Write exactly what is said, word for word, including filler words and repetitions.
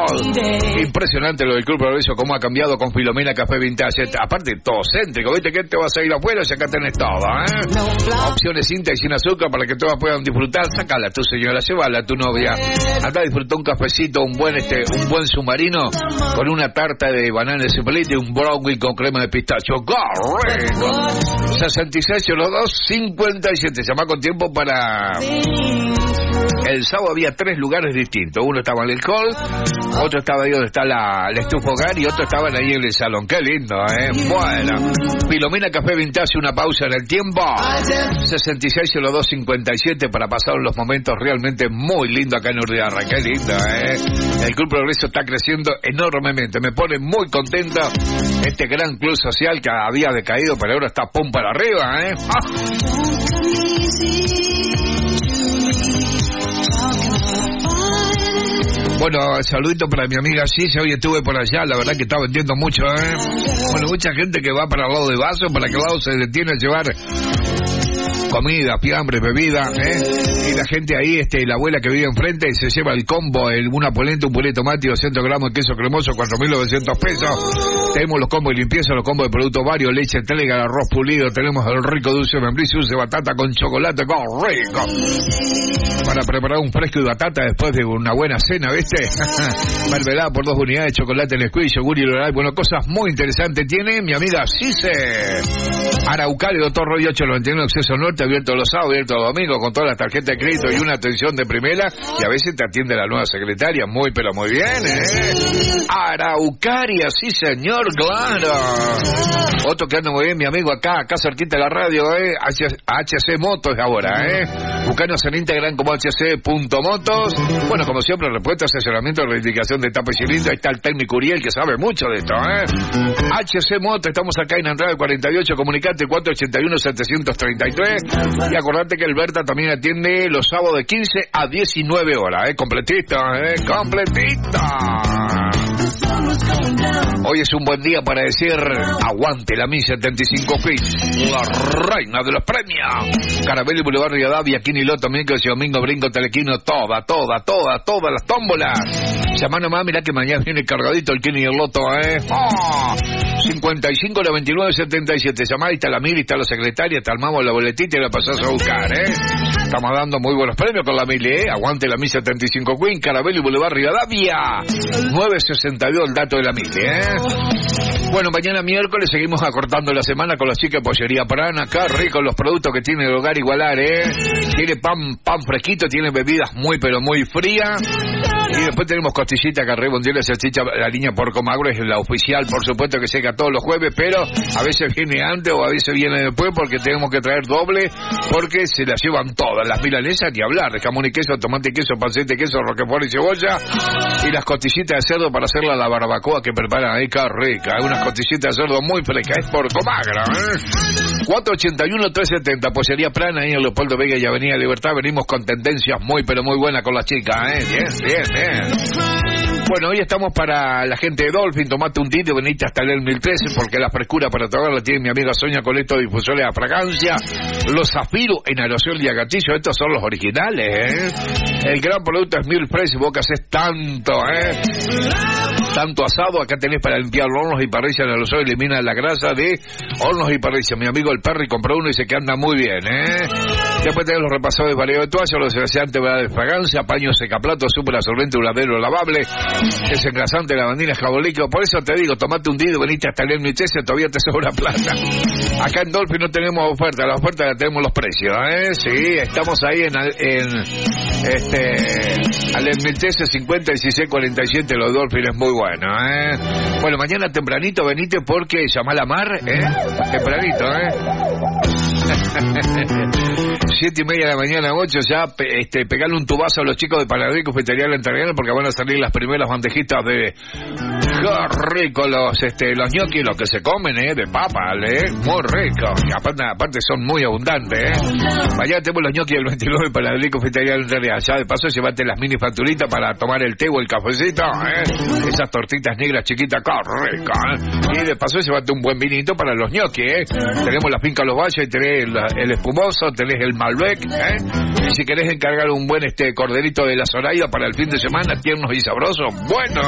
Gold. Impresionante lo del Club Progreso, cómo ha cambiado con Filomena Café Vintage. Aparte, todo céntrico, ¿viste? Que te vas a ir afuera si acá tenés todo, ¿eh? Opciones cinta y sin azúcar para que todas puedan disfrutar. Sácala a tu señora, llévala a tu novia. Acá disfruta un cafecito, un buen este, un buen submarino con una tarta de banana de cipolita y un brownie con crema de pistacho. ¡Correcto! sesenta y seis cero dos cincuenta y siete. Llama con tiempo para... El sábado había tres lugares distintos. Uno estaba en el hall, otro estaba ahí donde está la, la estufa hogar y otro estaban ahí en el salón. Qué lindo, ¿eh? Bueno. Filomena Café Vintage, una pausa en el tiempo. sesenta y seis cero dos cincuenta y siete para pasar los momentos realmente muy lindos acá en Urdiarra. Qué lindo, ¿eh? El Club Progreso está creciendo enormemente. Me pone muy contento este gran club social que había decaído, pero ahora está pum para arriba, ¿eh? ¡Ah! Bueno, saludito para mi amiga Cisa, hoy estuve por allá, la verdad que está vendiendo mucho, ¿eh? Bueno, mucha gente que va para el lado de Vaso, para qué lado se detiene a llevar comida, fiambre, bebida, ¿eh? Y la gente ahí, este, la abuela que vive enfrente, se lleva el combo, el, una polenta, un puré de tomate, doscientos gramos de queso cremoso, cuatro mil novecientos pesos. Tenemos los combos de limpieza, los combos de productos varios, leche entrega, arroz pulido, tenemos el rico dulce de membrillo, dulce de batata con chocolate, ¡qué rico! Para preparar un fresco de batata después de una buena cena, ¿viste? Mermelada por dos unidades, chocolate en squeeze, yogur y loral, bueno, cosas muy interesantes tiene mi amiga Cise. Araucaria, doctor Roy ocho noventa y uno, acceso norte, abierto los sábados, abierto los domingos, con todas las tarjetas de crédito y una atención de primera, y a veces te atiende la nueva secretaria, muy pero muy bien, ¿eh? Araucaria, sí señor, claro. Otro que anda muy bien, mi amigo acá, acá cerquita de la radio, ¿eh? H C Motos ahora, ¿eh? Buscanos en Instagram como H C punto motos. Bueno, como siempre, respuesta, asesoramiento, reivindicación de etapa y cilindro. Ahí está el técnico Uriel, que sabe mucho de esto, ¿eh? H C Motos, estamos acá en Andrade cuarenta y ocho, comunicante cuatro ochenta y uno setecientos treinta y tres. Y acordate que el Berta también atiende los sábados de quince a diecinueve horas, ¿eh? Completito, ¿eh? Completito. Hoy es un buen día para decir aguante la Mi setenta y cinco Fish, la reina de los premios. Carabelli, Boulevard Rivadavia, Quiniloto, Miércoles y Domingo, Brinco, Telequino, toda, toda, toda, todas las tómbolas. Llama nomás, mirá que mañana viene cargadito el Quini y el Loto, ¿eh? ¡Oh! cincuenta y cinco noventa y nueve setenta y siete. Llamá, ahí está la Mili, está la secretaria, está el mamo, la boletita y la pasás a buscar, ¿eh? Estamos dando muy buenos premios con la Mili, ¿eh? Aguante la Mi setenta y cinco Queen, Carabelli, Boulevard Rivadavia, nueve sesenta y dos, el dato de la Mili, ¿eh? Bueno, mañana miércoles seguimos acortando la semana con la chica de Pollería Prana. Acá ricos los productos que tiene el Hogar Igualar, ¿eh? Tiene pan, pan fresquito, tiene bebidas muy pero muy frías. Y después tenemos costillita, carré, bondiola, salchicha, la línea Porco Magro es la oficial, por supuesto que llega todos los jueves, pero a veces viene antes o a veces viene después porque tenemos que traer doble, porque se las llevan todas, las milanesas ni hablar, de jamón y queso, tomate y queso, panceta y queso, roquefort y cebolla, y las costillitas de cerdo para hacerla la barbacoa que preparan ahí, qué rica, hay unas costillitas de cerdo muy frescas, es Porco Magro, ¿eh? cuatro ochenta y uno tres setenta, Pollería Prana, ahí en Leopoldo Vega y Avenida Libertad, venimos con tendencias muy pero muy buenas con las chicas, ¿eh? Bien, bien, bien. Bueno, hoy estamos para la gente de Dolphin, tomate un tinte, venite hasta el mil trece, porque la frescura para tocar la tiene mi amiga Sonia con estos difusores de fragancia, los Zafiro en aerosol y a gatillo, estos son los originales, ¿eh? El gran producto es Mil Fresh, vos que haces tanto, ¿eh? Tanto asado, acá tenés para limpiar hornos y parrillas en aerosol, elimina la grasa de hornos y parrillas. Mi amigo el Perry compró uno y dice que anda muy bien, ¿eh? Después tenés los repasadores variados de toalla, los deseantes de fragancia, paños secaplatos, super absorbente, duradero, lavable, desengrasante, lavandina, jabón líquido. Por eso te digo, tomate un dedo, veniste hasta el M T S, todavía te sobra plata. Acá en Dolphin no tenemos oferta, la oferta la tenemos los precios, ¿eh? Sí, estamos ahí en, en este, al M T S cincuenta, dieciséis, cuarenta y siete, los Dolphin es muy bueno, ¿eh? Bueno, mañana tempranito venite porque llamá a la mar, ¿eh? Tempranito, ¿eh? Siete y media de la mañana, ocho, ya pe, este, pegarle un tubazo a los chicos de Panadería y Confitería La Entrerriana porque van a salir las primeras bandejitas de qué rico los este los ñoquis, los que se comen, eh, de papa, eh, muy rico, y aparte, aparte son muy abundantes, eh. Mañana tenemos los ñoquis del veintinueve de Panadería y Confitería La Entrerriana, ya de paso llevate las mini facturitas para tomar el té o el cafecito, eh. Esas tortitas negras chiquitas, qué rico, eh. Y de paso llevate un buen vinito para los ñoquis, eh. Tenemos la finca Los Valles y tenés el, el espumoso, tenés el Malbec, ¿eh? Y si querés encargar un buen este corderito de la Zoraida para el fin de semana, tiernos y sabrosos, bueno.